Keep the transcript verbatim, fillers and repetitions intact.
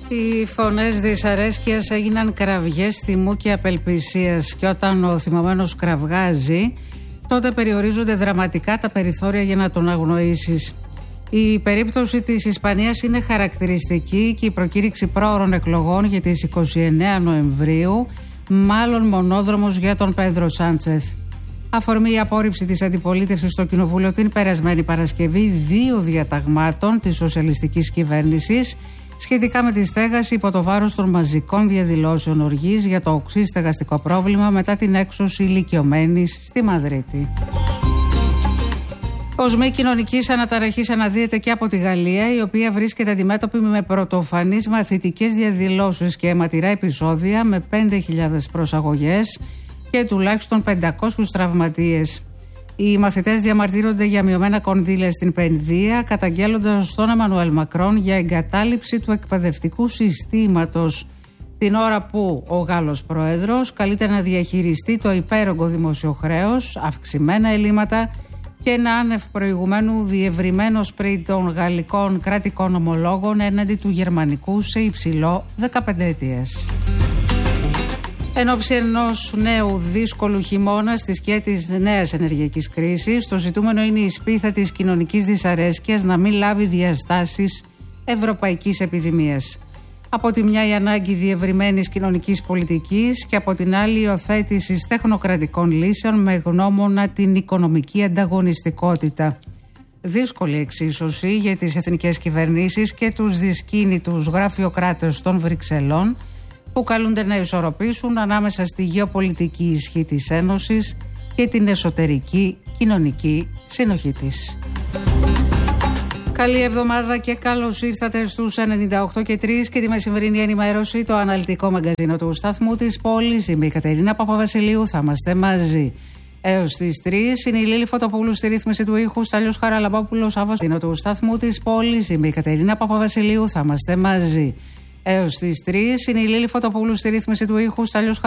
Οι φωνές δυσαρέσκειας έγιναν κραυγές θυμού και απελπισίας, και όταν ο θυμωμένος κραυγάζει, τότε περιορίζονται δραματικά τα περιθώρια για να τον αγνοήσεις. Η περίπτωση της Ισπανίας είναι χαρακτηριστική και η προκήρυξη πρόωρων εκλογών για τις είκοσι εννέα Νοεμβρίου μάλλον μονόδρομος για τον Πέδρο Σάντσεθ. Αφορμή η απόρριψη της αντιπολίτευσης στο Κοινοβούλιο την περασμένη Παρασκευή δύο διαταγμάτων της σοσιαλιστικής κυβέρνησης σχετικά με τη στέγαση υπό το βάρος των μαζικών διαδηλώσεων οργής για το οξύ στεγαστικό πρόβλημα μετά την έξωση ηλικιωμένης στη Μαδρίτη. Οσμή κοινωνικής αναταραχής αναδύεται και από τη Γαλλία, η οποία βρίσκεται αντιμέτωπη με πρωτοφανείς μαθητικές διαδηλώσεις και αιματηρά επεισόδια με πέντε χιλιάδες προσαγωγές και τουλάχιστον πεντακόσιους τραυματίες. Οι μαθητές διαμαρτύρονται για μειωμένα κονδύλια στην παιδεία, καταγγέλλοντας τον Εμμανουέλ Μακρόν για εγκατάλειψη του εκπαιδευτικού συστήματος, την ώρα που ο Γάλλος Πρόεδρος καλείται να διαχειριστεί το υπέρογκο δημόσιο χρέος, αυξημένα ελλείμματα και ένα άνευ προηγουμένου διευρυμένο σπρι των γαλλικών κρατικών ομολόγων έναντι του γερμανικού σε υψηλό δεκαπενταετίες. Εν ώψη ενός νέου δύσκολου χειμώνα στη σκιά της νέας ενεργειακής κρίσης, το ζητούμενο είναι η σπίθα της κοινωνικής δυσαρέσκειας να μην λάβει διαστάσεις ευρωπαϊκής επιδημίας. Από τη μια η ανάγκη διευρυμένης κοινωνικής πολιτικής και από την άλλη η υιοθέτηση τεχνοκρατικών λύσεων με γνώμονα την οικονομική ανταγωνιστικότητα. Δύσκολη εξίσωση για τις εθνικές κυβερνήσεις και τους δυσκίνητους γραφειοκράτες των Βρυξελών, που καλούνται να ισορροπήσουν ανάμεσα στη γεωπολιτική ισχύ της Ένωσης και την εσωτερική κοινωνική συνοχή της. Καλή εβδομάδα και καλώς ήρθατε στους ενενήντα οκτώ και τρία και τη μεσημερινή ενημέρωση, το αναλυτικό μαγκαζίνο του σταθμού της πόλης. Είμαι η Κατερίνα Παπαβασιλείου, θα είμαστε μαζί έως τις τρεις. Είναι η Λίλη Φωτοπούλου στη ρύθμιση του ήχου, Στέλιος Χαραλαμπόπουλος, αβασίνο του σταθμού της πόλης. Είμαι η Κατερίνα Παπαβασιλείου, θα είμαστε μαζί έως τις τρεις. Είναι η Λίλη Φωτοπούλου στη ρύθμιση του ήχου, Στέλιος